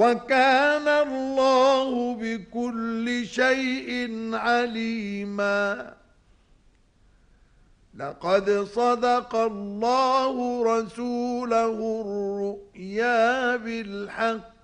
وكان الله بكل شيء عليما. لقد صدق الله رسوله الرؤيا بالحق